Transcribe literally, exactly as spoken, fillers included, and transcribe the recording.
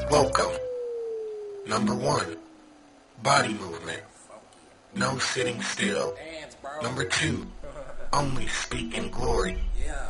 Welcome. Number one, body movement. No sitting still. Number two, only speak in glory.